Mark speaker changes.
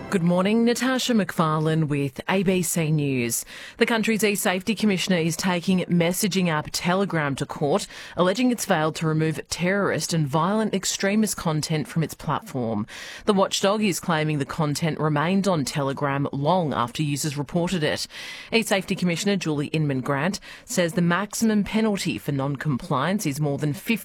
Speaker 1: Good morning, Natasha McFarlane with ABC News. The country's e-safety commissioner is taking messaging app Telegram to court, alleging it's failed to remove terrorist and violent extremist content from its platform. The watchdog is claiming the content remained on Telegram long after users reported it. E-safety commissioner Julie Inman Grant says the maximum penalty for non-compliance is more than